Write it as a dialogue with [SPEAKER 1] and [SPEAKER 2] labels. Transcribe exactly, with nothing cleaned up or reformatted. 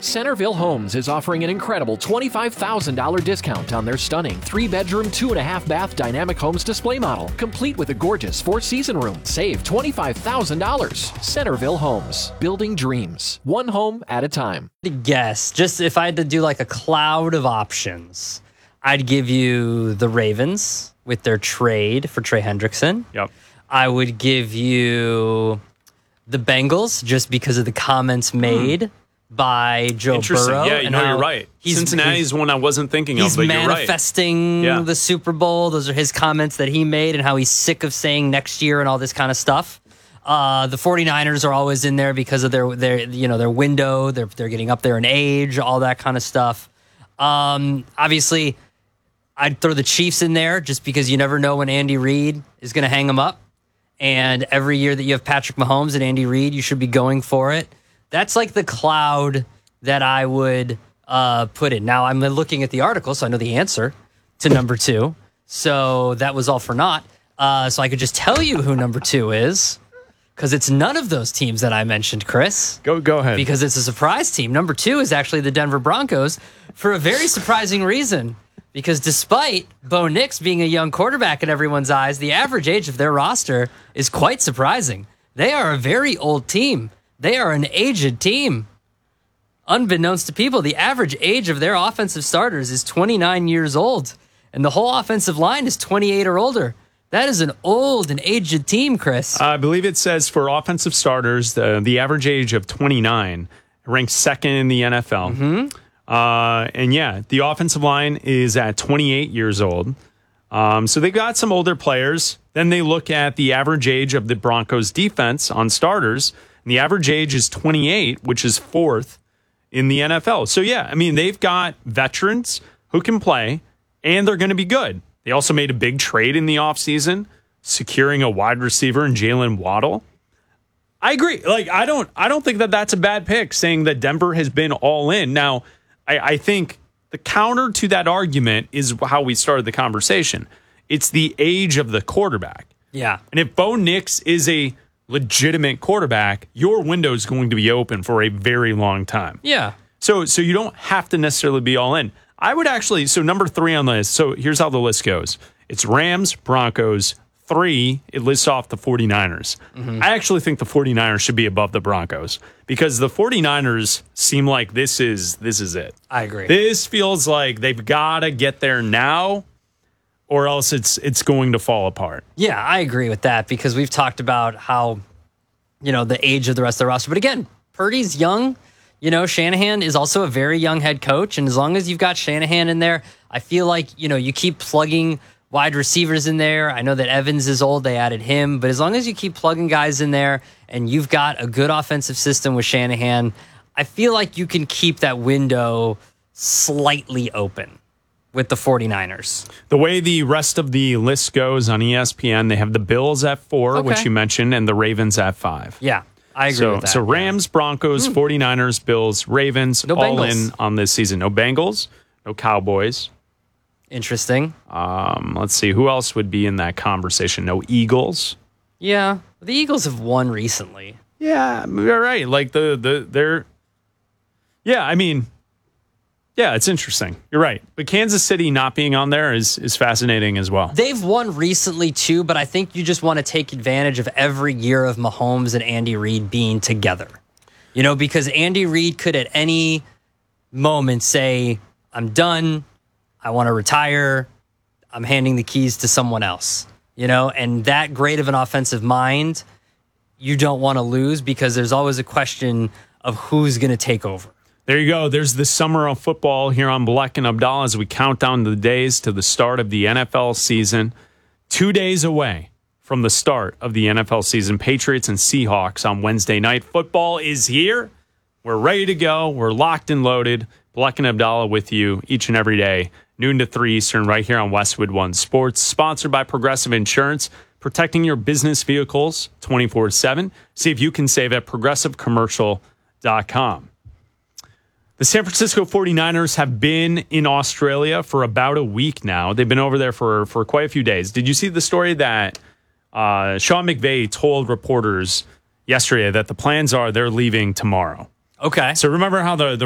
[SPEAKER 1] Centerville Homes is offering an incredible twenty-five thousand dollars discount on their stunning three-bedroom, two-and-a-half-bath Dynamic Homes display model, complete with a gorgeous four-season room. Save twenty-five thousand dollars. Centerville Homes, building dreams, one home at a time.
[SPEAKER 2] To guess, just if I had to do like a cloud of options, I'd give you the Ravens with their trade for Trey Hendrickson.
[SPEAKER 3] Yep.
[SPEAKER 2] I would give you the Bengals just because of the comments made mm. by Joe
[SPEAKER 3] Interesting.
[SPEAKER 2] Burrow.
[SPEAKER 3] Yeah, you know, you're right. Cincinnati's one I wasn't thinking
[SPEAKER 2] he's
[SPEAKER 3] of, but
[SPEAKER 2] manifesting
[SPEAKER 3] you're right. Yeah.
[SPEAKER 2] the Super Bowl. Those are his comments that he made and how he's sick of saying next year and all this kind of stuff. Uh, the 49ers are always in there because of their, their you know, their window. They're, they're getting up there in age, all that kind of stuff. Um, obviously, I'd throw the Chiefs in there just because you never know when Andy Reid is going to hang them up. And every year that you have Patrick Mahomes and Andy Reid, you should be going for it. That's like the cloud that I would uh, put in. Now, I'm looking at the article, so I know the answer to number two. So that was all for naught. Uh, so I could just tell you who number two is, because it's none of those teams that I mentioned, Chris.
[SPEAKER 3] Go, go ahead.
[SPEAKER 2] Because it's a surprise team. Number two is actually the Denver Broncos for a very surprising reason. Because despite Bo Nix being a young quarterback in everyone's eyes, the average age of their roster is quite surprising. They are a very old team. They are an aged team. Unbeknownst to people, the average age of their offensive starters is twenty-nine years old, and the whole offensive line is twenty-eight or older. That is an old and aged team, Chris.
[SPEAKER 3] I believe it says for offensive starters, the, the average age of twenty-nine, ranks second in the N F L.
[SPEAKER 2] Mm-hmm.
[SPEAKER 3] Uh, and yeah, the offensive line is at twenty-eight years old. Um, so they got some older players. Then they look at the average age of the Broncos defense on starters. And the average age is twenty-eight, which is fourth in the N F L. So yeah, I mean, they've got veterans who can play and they're going to be good. They also made a big trade in the offseason, securing a wide receiver in Jalen Waddle. I agree. Like, I don't, I don't think that that's a bad pick, saying that Denver has been all in. Now, I, I think the counter to that argument is how we started the conversation. It's the age of the quarterback.
[SPEAKER 2] Yeah.
[SPEAKER 3] And if Bo Nix is a legitimate quarterback, your window is going to be open for a very long time.
[SPEAKER 2] Yeah.
[SPEAKER 3] So, so you don't have to necessarily be all in. I would actually, so number three on the list, so here's how the list goes. It's Rams, Broncos, three, it lists off the 49ers. Mm-hmm. I actually think the 49ers should be above the Broncos because the 49ers seem like this is this is it.
[SPEAKER 2] I agree.
[SPEAKER 3] This feels like they've got to get there now or else it's it's going to fall apart.
[SPEAKER 2] Yeah, I agree with that because we've talked about how, you know, the age of the rest of the roster. But again, Purdy's young. You know, Shanahan is also a very young head coach. And as long as you've got Shanahan in there, I feel like, you know, you keep plugging wide receivers in there. I know that Evans is old. They added him. But as long as you keep plugging guys in there and you've got a good offensive system with Shanahan, I feel like you can keep that window slightly open with the 49ers.
[SPEAKER 3] The way the rest of the list goes on E S P N, they have the Bills at four,
[SPEAKER 2] Okay.
[SPEAKER 3] which you mentioned, and the Ravens at five.
[SPEAKER 2] Yeah, I agree
[SPEAKER 3] so,
[SPEAKER 2] with that.
[SPEAKER 3] So Rams,
[SPEAKER 2] yeah.
[SPEAKER 3] Broncos, mm. 49ers, Bills, Ravens,
[SPEAKER 2] no
[SPEAKER 3] all
[SPEAKER 2] Bengals.
[SPEAKER 3] in on this season. No Bengals, no Cowboys.
[SPEAKER 2] Interesting.
[SPEAKER 3] Um, let's see. Who else would be in that conversation? No Eagles.
[SPEAKER 2] Yeah, the Eagles have won recently.
[SPEAKER 3] Yeah, you're right. Like the, the, they're, yeah, I mean, yeah, it's interesting. You're right. But Kansas City not being on there is is fascinating as well.
[SPEAKER 2] They've won recently too, but I think you just want to take advantage of every year of Mahomes and Andy Reid being together. You know, because Andy Reid could at any moment say, I'm done. I want to retire. I'm handing the keys to someone else. You know, and that great of an offensive mind, you don't want to lose because there's always a question of who's going to take over.
[SPEAKER 3] There you go. There's the summer of football here on Black and Abdallah as we count down the days to the start of the N F L season. Two days away from the start of the N F L season. Patriots and Seahawks on Wednesday night. Football is here. We're ready to go. We're locked and loaded. Black and Abdallah with you each and every day, noon to three Eastern, right here on Westwood One Sports. Sponsored by Progressive Insurance, protecting your business vehicles twenty-four seven. See if you can save at progressive commercial dot com. The San Francisco 49ers have been in Australia for about a week now. They've been over there for, for quite a few days. Did you see the story that uh, Sean McVay told reporters yesterday that the plans are they're leaving tomorrow?
[SPEAKER 2] Okay.
[SPEAKER 3] So remember how the, the